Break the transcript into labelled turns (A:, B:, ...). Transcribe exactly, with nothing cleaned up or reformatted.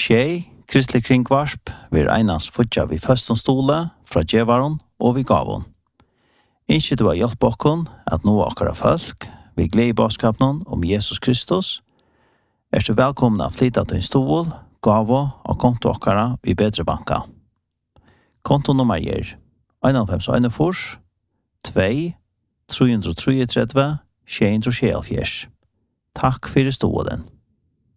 A: Tjej, kristelig kringvarsp, vil einans futja vi føstonstole fra djevaron og vi gavon. Innskje du har hjelp okkon at nå akkara folk, vi gleder i baskapen om Jesus Kristus, er du velkomna å flytta til en stol, gavo og konto akkara i bedre banka. Kontonummer er en fem en fors, to, tre tre tre, sju tre sju. Takk for stolen.